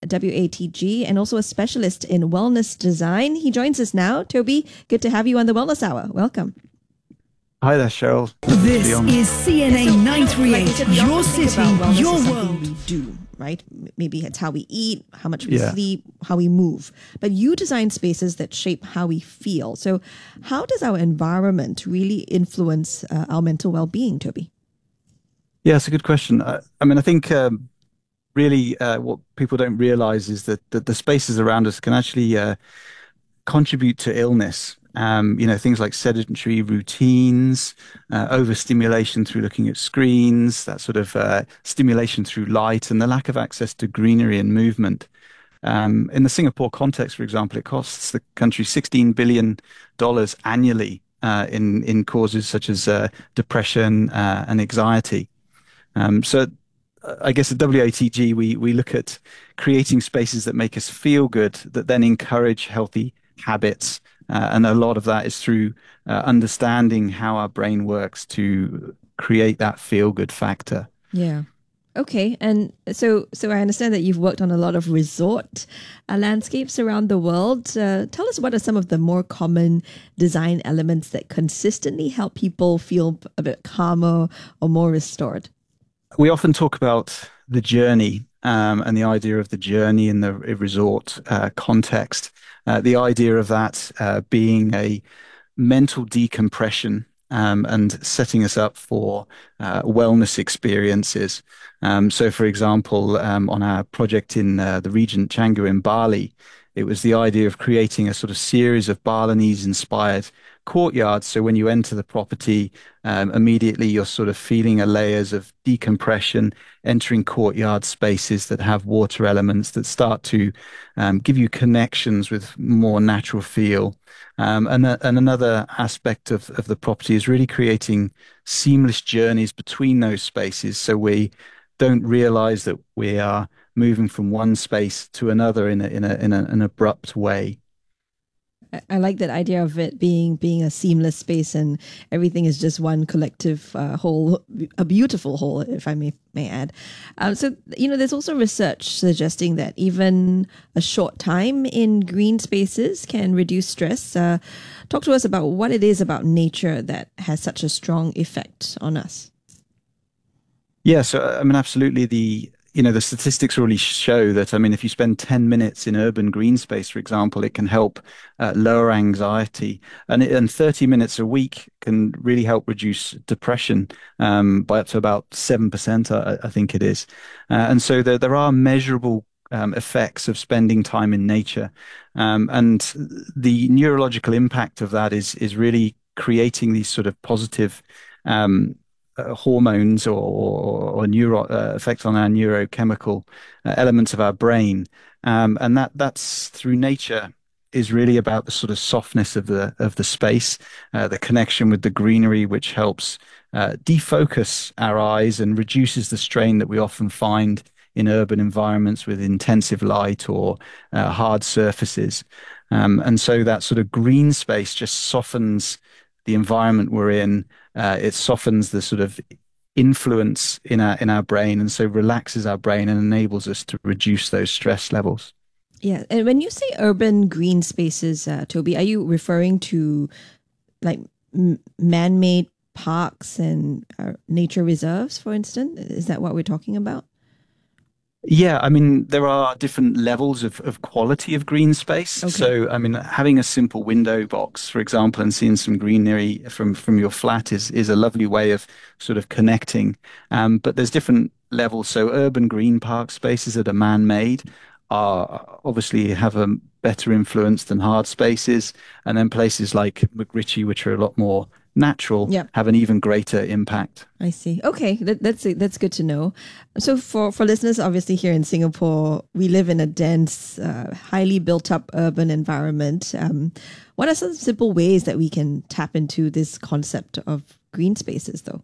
WATG and also a specialist in wellness design. He joins us now. Toby, good to have you on the Wellness Hour. Welcome. Hi there, Cheryl. This is CNA 938, your city, your world. We do, right? Maybe it's how we eat, how much we sleep, how we move. But you design spaces that shape how we feel. So how does our environment really influence our mental well-being, Toby? Yeah, it's a good question. I think really what people don't realize is that the spaces around us can actually contribute to illness. Things like sedentary routines, overstimulation through looking at screens, that sort of stimulation through light, and the lack of access to greenery and movement. In the Singapore context, for example, it costs the country $16 billion annually in causes such as depression and anxiety. So I guess at WATG, we look at creating spaces that make us feel good, that then encourage healthy habits. And a lot of that is through understanding how our brain works to create that feel-good factor. Yeah. Okay. And so I understand that you've worked on a lot of resort landscapes around the world. Tell us, what are some of the more common design elements that consistently help people feel a bit calmer or more restored? We often talk about the journey and the idea of the journey in the resort context. The idea of that being a mental decompression and setting us up for wellness experiences. So, for example, on our project in the Regent Canggu in Bali, it was the idea of creating a sort of series of Balinese-inspired courtyards. So when you enter the property, immediately you're sort of feeling layers of decompression, entering courtyard spaces that have water elements that start to give you connections with more natural feel. And another aspect of the property is really creating seamless journeys between those spaces, so we don't realize that we are moving from one space to another in an abrupt way. I like that idea of it being a seamless space and everything is just one collective whole, a beautiful whole, if I may add. So, there's also research suggesting that even a short time in green spaces can reduce stress. Talk to us about what it is about nature that has such a strong effect on us. Yeah, so absolutely. The statistics really show that, if you spend 10 minutes in urban green space, for example, it can help lower anxiety, and 30 minutes a week can really help reduce depression by up to about 7%, I think it is. And so there are measurable effects of spending time in nature. And the neurological impact of that is really creating these sort of positive hormones or neuro effect on our neurochemical elements of our brain, and that's through nature is really about the sort of softness of the space, the connection with the greenery, which helps defocus our eyes and reduces the strain that we often find in urban environments with intensive light or hard surfaces, and so that sort of green space just softens the environment we're in. It softens the sort of influence in our brain, and so relaxes our brain and enables us to reduce those stress levels. Yeah, and when you say urban green spaces, Toby, are you referring to like man-made parks and nature reserves, for instance? Is that what we're talking about? Yeah, there are different levels of quality of green space. Okay. So, having a simple window box, for example, and seeing some greenery from your flat is a lovely way of sort of connecting. But there's different levels. So, urban green park spaces that are man-made are obviously have a better influence than hard spaces, and then places like McRitchie, which are a lot more natural, have an even greater impact. I see. Okay, that's good to know. So for listeners, obviously here in Singapore, we live in a dense, highly built up urban environment. What are some simple ways that we can tap into this concept of green spaces, though?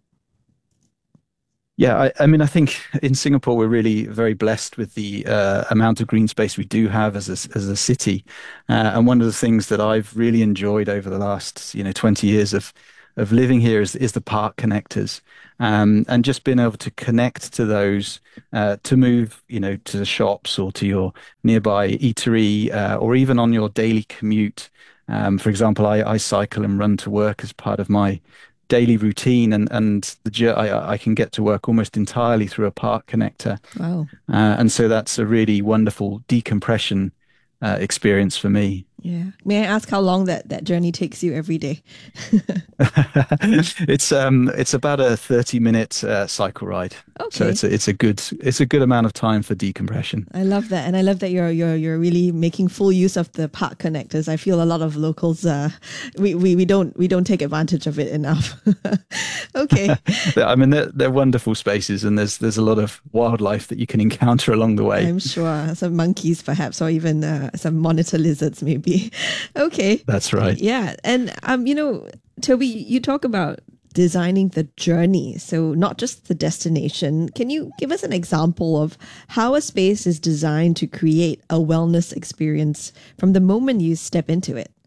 Yeah, I think in Singapore we're really very blessed with the amount of green space we do have as a city, and one of the things that I've really enjoyed over the last 20 years of of living here is the park connectors, and just being able to connect to those to move, to the shops or to your nearby eatery, or even on your daily commute. For example, I cycle and run to work as part of my daily routine, and I can get to work almost entirely through a park connector. Wow. And so that's a really wonderful decompression experience for me. Yeah. May I ask how long that journey takes you every day? It's about a 30-minute cycle ride. So Okay. it's a good amount of time for decompression. I love that, and I love that you're really making full use of the park connectors. I feel a lot of locals we don't take advantage of it enough. Okay. I mean, they're wonderful spaces, and there's a lot of wildlife that you can encounter along the way. I'm sure some monkeys perhaps, or even some monitor lizards maybe. Okay. That's right. Yeah, and Toby, you talk about designing the journey, so not just the destination. Can you give us an example of how a space is designed to create a wellness experience from the moment you step into it?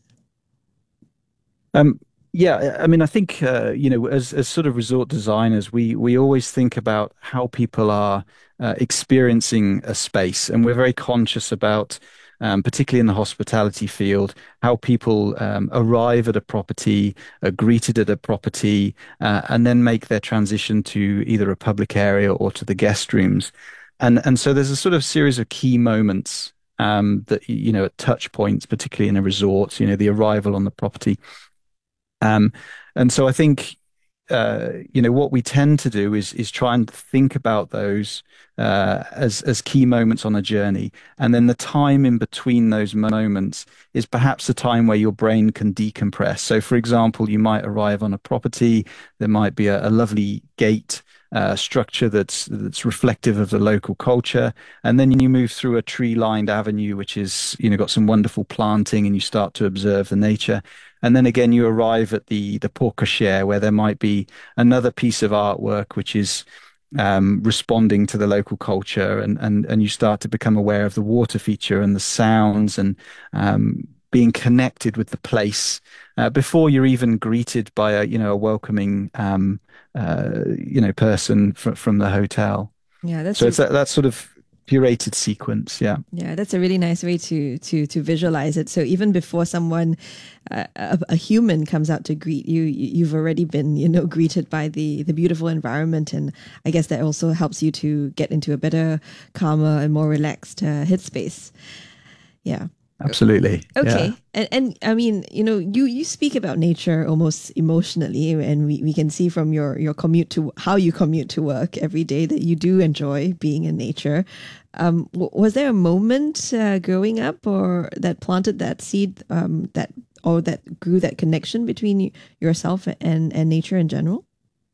Um, yeah, I mean, I think as sort of resort designers, we always think about how people are experiencing a space, and we're very conscious about, particularly in the hospitality field, how people arrive at a property, are greeted at a property, and then make their transition to either a public area or to the guest rooms. And so there's a sort of series of key moments that at touch points, particularly in a resort, the arrival on the property. Um, and so I think, what we tend to do is try and think about those as key moments on a journey, and then the time in between those moments is perhaps the time where your brain can decompress. So, for example, you might arrive on a property, there might be a lovely gate. Structure that's reflective of the local culture, and then you move through a tree-lined avenue, which is got some wonderful planting, and you start to observe the nature. And then again, you arrive at the porte cochere, where there might be another piece of artwork which is responding to the local culture, and you start to become aware of the water feature and the sounds, and being connected with the place before you're even greeted by a welcoming person from the hotel. Yeah, that's So it's that sort of curated sequence. Yeah. yeah, that's a really nice way to visualize it. So even before someone, a human comes out to greet you, you've already been, greeted by the beautiful environment, and I guess that also helps you to get into a better, calmer, and more relaxed headspace. Yeah. Absolutely. Okay. Yeah. And I mean, you speak about nature almost emotionally, and we can see from your commute to how you commute to work every day that you do enjoy being in nature. Was there a moment growing up or that planted that seed that grew that connection between yourself and nature in general?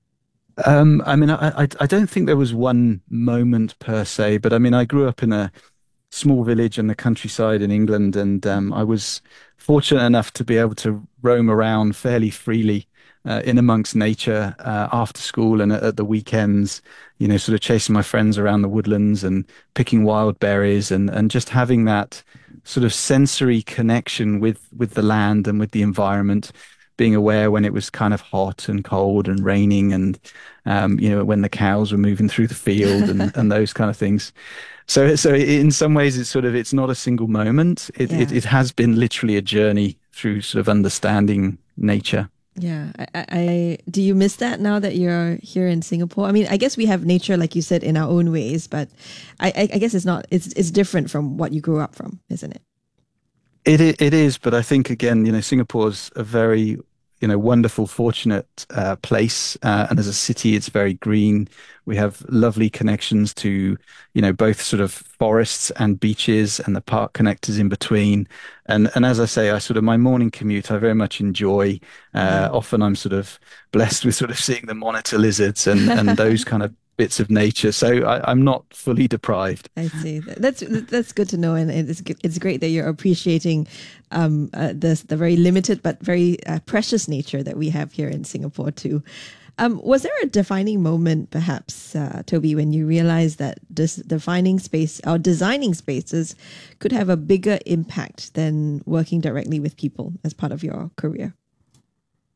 I mean, I don't think there was one moment per se, but I mean, I grew up in a small village in the countryside in England, and I was fortunate enough to be able to roam around fairly freely in amongst nature after school and at the weekends, sort of chasing my friends around the woodlands and picking wild berries, and just having that sort of sensory connection with the land and with the environment, being aware when it was kind of hot and cold and raining, and when the cows were moving through the field, and those kind of things. So in some ways, it's not a single moment. It has been literally a journey through sort of understanding nature. Yeah. I do you miss that now that you're here in Singapore? I mean, I guess we have nature, like you said, in our own ways, but I guess it's different from what you grew up from, isn't it? It is, but I think again, Singapore's a very wonderful, fortunate place. And as a city, it's very green. We have lovely connections to, both sort of forests and beaches and the park connectors in between. And as I say, my morning commute, I very much enjoy. Often I'm sort of blessed with sort of seeing the monitor lizards and those kind of bits of nature. So I'm not fully deprived. I see. That's good to know, and it's great that you're appreciating the very limited but very precious nature that we have here in Singapore too. Was there a defining moment, perhaps, Toby, when you realized that this defining space or designing spaces could have a bigger impact than working directly with people as part of your career?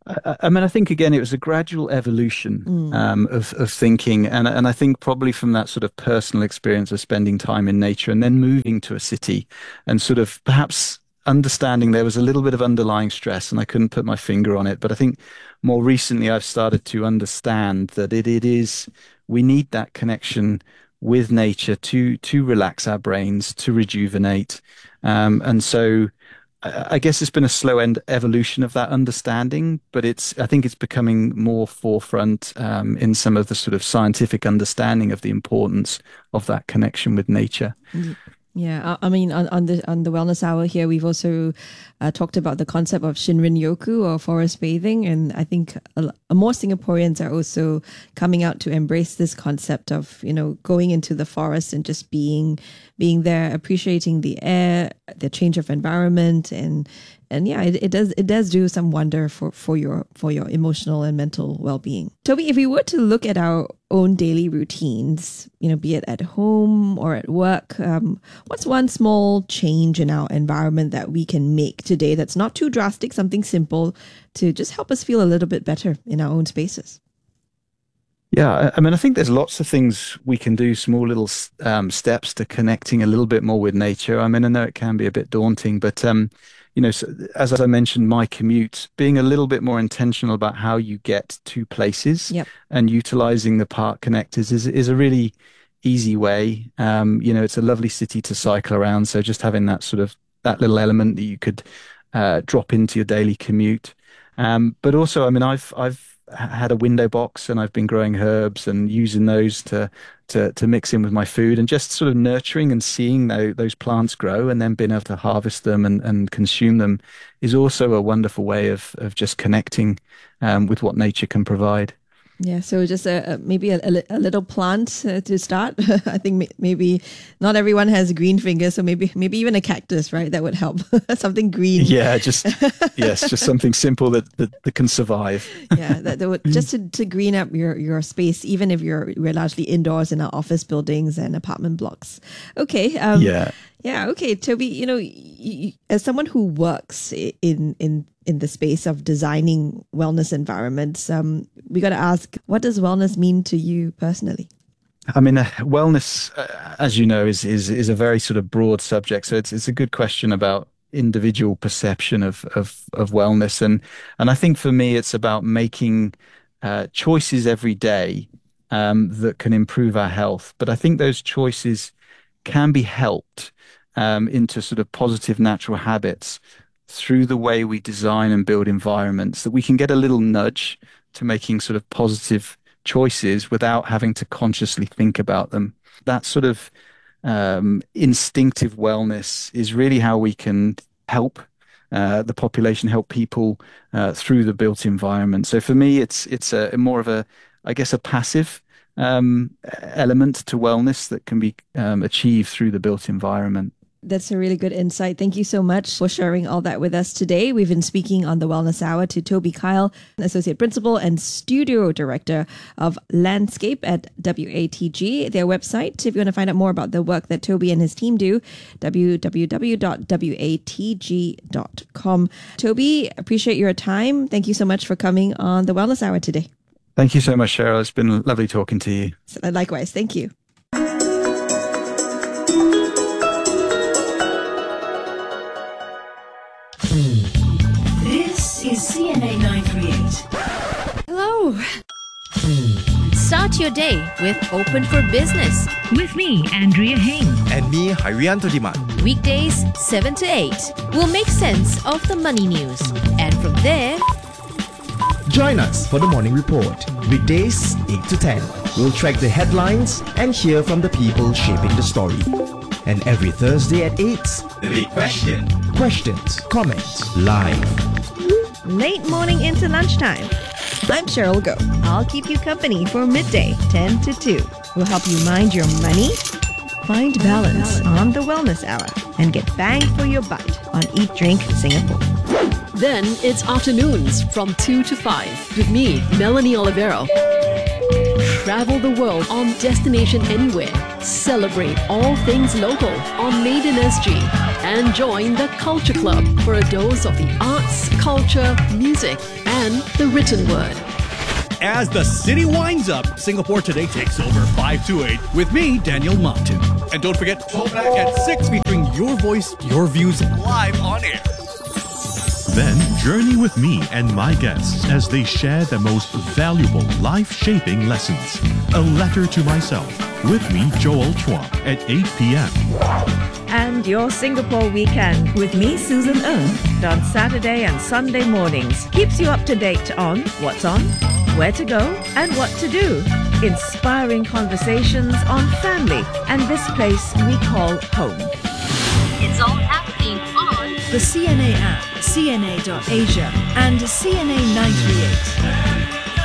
I mean, I think again, it was a gradual evolution of thinking, and I think probably from that sort of personal experience of spending time in nature and then moving to a city, and sort of perhaps understanding there was a little bit of underlying stress, and I couldn't put my finger on it. But I think more recently, I've started to understand that it is we need that connection with nature to relax our brains, to rejuvenate, and so. I guess it's been a slow end evolution of that understanding, but I think it's becoming more forefront in some of the sort of scientific understanding of the importance of that connection with nature. Yeah, I mean, on the Wellness Hour here, we've also talked about the concept of Shinrin Yoku or forest bathing, and I think more Singaporeans are also coming out to embrace this concept of going into the forest and just being there, appreciating the air, the change of environment, and yeah, it does do some wonder for your emotional and mental well-being. Toby, if we were to look at our own daily routines, be it at home or at work, what's one small change in our environment that we can make today that's not too drastic, something simple to just help us feel a little bit better in our own spaces? Yeah, I mean, I think there's lots of things we can do, small little steps to connecting a little bit more with nature. I mean, I know it can be a bit daunting, but so as I mentioned, my commute, being a little bit more intentional about how you get to places and utilizing the park connectors is a really easy way. It's a lovely city to cycle around, so just having that little element that you could drop into your daily commute. But also, I mean, I've had a window box and I've been growing herbs and using those to mix in with my food, and just sort of nurturing and seeing those plants grow and then being able to harvest them and consume them is also a wonderful way of just connecting with what nature can provide. Yeah, so just maybe a little plant to start. I think maybe not everyone has green fingers, so maybe even a cactus, right? That would help. Something green. Yeah, just something simple that can survive. Yeah, that would just to green up your space, even if we're largely indoors in our office buildings and apartment blocks. Okay. Yeah. Okay, Toby. As someone who works in the space of designing wellness environments, we got to ask, what does wellness mean to you personally? I mean, wellness, as you know, is a very sort of broad subject. So it's a good question about individual perception of wellness, and I think for me, it's about making choices every day that can improve our health. But I think those choices can be helped into sort of positive natural habits through the way we design and build environments, that we can get a little nudge to making sort of positive choices without having to consciously think about them. That sort of instinctive wellness is really how we can help the population, help people through the built environment. So for me, it's a more of a passive element to wellness that can be achieved through the built environment. That's a really good insight. Thank you so much for sharing all that with us today. We've been speaking on the Wellness Hour to Toby Kyle, Associate Principal and Studio Director of Landscape at WATG. Their website, if you want to find out more about the work that Toby and his team do, www.watg.com. Toby, appreciate your time. Thank you so much for coming on the Wellness Hour today. Thank you so much, Cheryl. It's been lovely talking to you. Likewise. Thank you. This is CNA 938. Hello. Start your day with Open for Business. With me, Andrea Heng. And me, Harianto Diman. Weekdays 7 to 8. We'll make sense of the money news. And from there, join us for the Morning Report. Weekdays 8 to 10. We'll track the headlines and hear from the people shaping the story. And every Thursday at 8, The Big Question. Questions, comments, live. Late morning into lunchtime. I'm Cheryl Go. I'll keep you company for midday, 10 to 2. We'll help you mind your money, find balance on the Wellness Hour, and get bang for your buck on Eat Drink Singapore. Then it's afternoons from 2 to 5 with me, Melanie Olivero. Travel the world on Destination Anywhere. Celebrate all things local on Made in SG. and join the Culture Club for a dose of the arts, culture, music, and the written word. As the city winds up, Singapore Today takes over 5 to 8 with me, Daniel Martin. And don't forget, Tallback at 6 featuring your voice, your views live on air. Then journey with me and my guests as they share the most valuable life-shaping lessons. A Letter to Myself with me, Joel Chua, at 8 p.m. And your Singapore weekend with me, Susan Ng, on Saturday and Sunday mornings. Keeps you up to date on what's on, where to go, and what to do. Inspiring conversations on family and this place we call home. It's all happening on The CNA app, CNA.Asia, and CNA 938.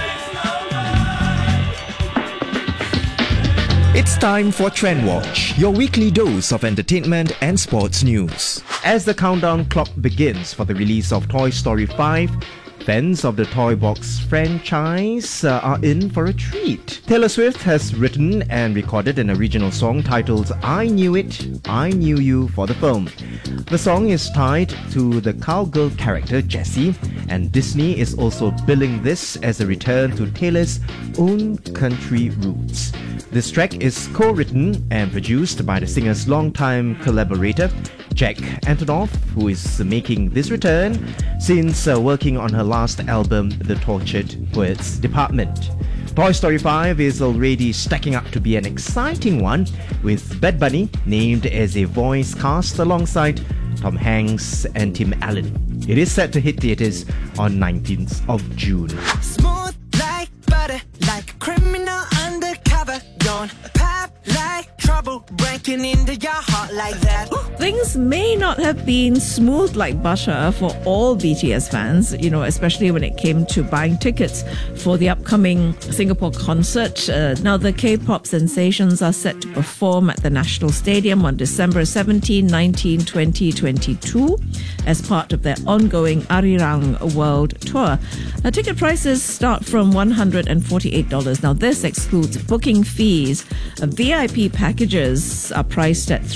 It's time for Trend Watch, your weekly dose of entertainment and sports news. As the countdown clock begins for the release of Toy Story 5, fans of the Toy Box franchise are in for a treat. Taylor Swift has written and recorded an original song titled I Knew It, I Knew You for the film. The song is tied to the cowgirl character Jessie, and Disney is also billing this as a return to Taylor's own country roots. This track is co-written and produced by the singer's longtime collaborator, Jack Antonoff, who is making this return since working on her last album, The Tortured Poets Department. Toy Story 5 is already stacking up to be an exciting one, with Bad Bunny named as a voice cast alongside Tom Hanks and Tim Allen. It is set to hit theatres on 19th of June. Smooth like butter, like a criminal undercover. Don't pop like trouble, breaking into your heart like that. Things may not have been smooth like butter for all BTS fans, especially when it came to buying tickets for the upcoming Singapore concert. Now, the K-pop sensations are set to perform at the National Stadium on December 17, 19, 20, 22 as part of their ongoing Arirang World Tour. Ticket prices start from $148. Now, this excludes booking fees. VIP packages are priced at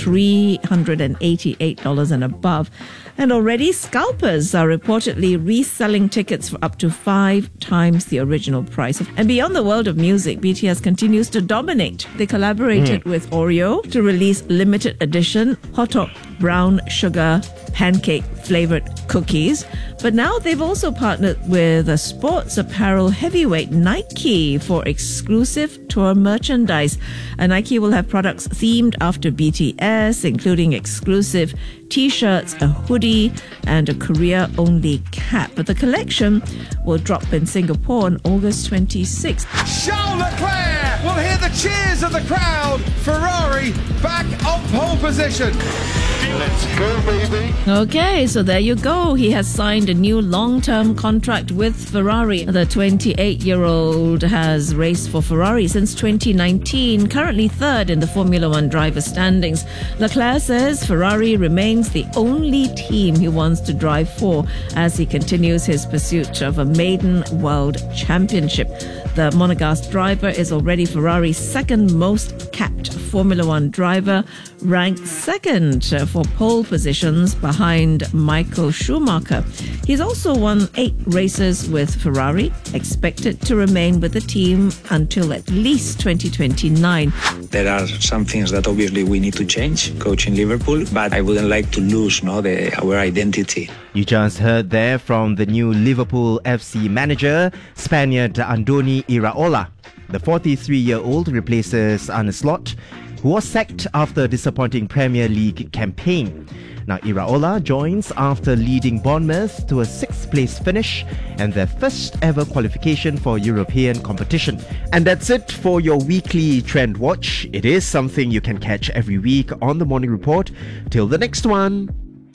$388 and above. And already scalpers are reportedly reselling tickets for up to 5 times the original price. And beyond the world of music, BTS continues to dominate. They collaborated with Oreo to release limited edition hot dog brown sugar pancake flavored cookies. But now they've also partnered with a sports apparel heavyweight Nike for exclusive tour merchandise. And Nike will have products themed after BTS, including exclusive t-shirts, a hoodie, and a Korea-only cap. But the collection will drop in Singapore on August 26th. Charles Leclerc will hear the cheers of the crowd. Ferrari back on pole position. Let's go, baby. Okay, so there you go. He has signed a new long-term contract with Ferrari. The 28-year-old has raced for Ferrari since 2019, currently third in the Formula One driver standings. Leclerc says Ferrari remains the only team he wants to drive for as he continues his pursuit of a maiden world championship. The Monegasque driver is already Ferrari's second most capped Formula One driver, ranked second for pole positions behind Michael Schumacher. He's also won 8 races with Ferrari, expected to remain with the team until at least 2029. There are some things that obviously we need to change coaching Liverpool, but I wouldn't like to lose our identity. You just heard there from the new Liverpool FC manager, Spaniard Andoni Iraola. The 43-year-old replaces Arne Slot, who was sacked after a disappointing Premier League campaign. Now, Iraola joins after leading Bournemouth to a 6th place finish and their first ever qualification for European competition. And that's it for your weekly Trend Watch. It is something you can catch every week on the Morning Report. Till the next one.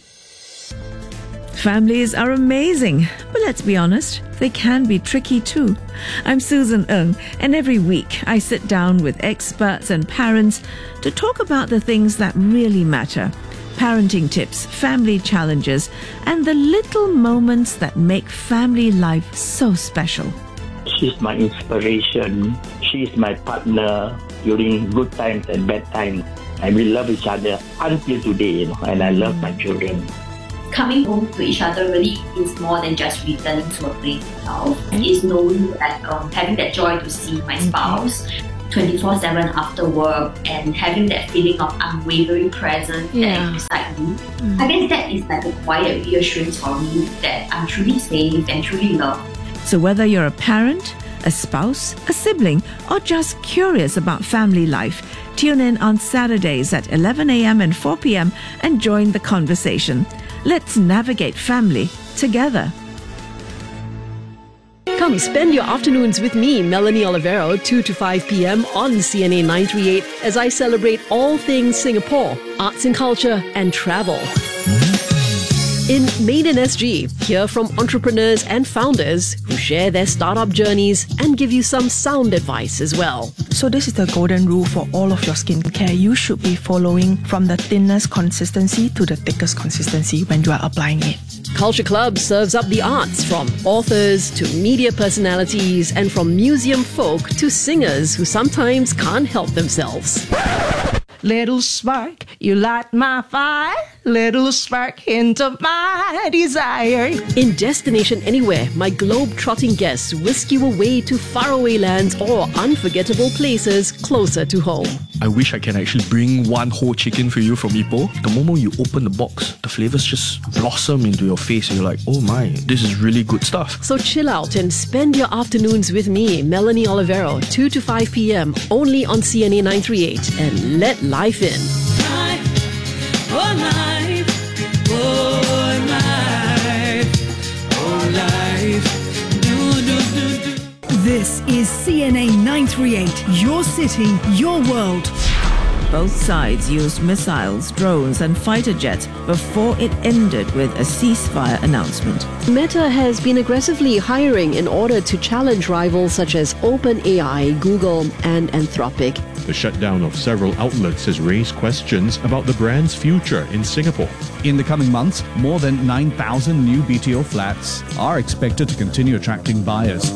Families are amazing, but let's be honest, they can be tricky too. I'm Susan Ng, and every week I sit down with experts and parents to talk about the things that really matter. Parenting tips, family challenges, and the little moments that make family life so special. She's my inspiration. She's my partner during good times and bad times. and we love each other until today, and I love my children. Coming home to each other really is more than just returning to a place itself. It's knowing that having that joy to see my spouse 24/7 after work and having that feeling of unwavering presence beside me. I guess that is like a quiet reassurance for me that I'm truly safe and truly loved. So whether you're a parent, a spouse, a sibling, or just curious about family life, tune in on Saturdays at 11 a.m. and 4 p.m. and join the conversation. Let's navigate family together. Come spend your afternoons with me, Melanie Olivero, 2 to 5 p.m. on CNA 938 as I celebrate all things Singapore, arts and culture, and travel. In Made in SG, hear from entrepreneurs and founders who share their startup journeys and give you some sound advice as well. So this is the golden rule for all of your skincare. You should be following from the thinnest consistency to the thickest consistency when you are applying it. Culture Club serves up the arts, from authors to media personalities and from museum folk to singers who sometimes can't help themselves. Little spark, you light my fire. Little spark, hint of my desire. In Destination Anywhere, my globe-trotting guests whisk you away to faraway lands or unforgettable places closer to home. I wish I can actually bring one whole chicken for you from Ipoh. The moment you open the box, the flavors just blossom into your face and you're like, oh my, this is really good stuff. So chill out and spend your afternoons with me, Melanie Olivero, 2 to 5 p.m. only on CNA 938, and let life in. This is CNA 938, your city, your world. Both sides used missiles, drones and fighter jets before it ended with a ceasefire announcement. Meta has been aggressively hiring in order to challenge rivals such as OpenAI, Google and Anthropic. The shutdown of several outlets has raised questions about the brand's future in Singapore. In the coming months, more than 9,000 new BTO flats are expected to continue attracting buyers.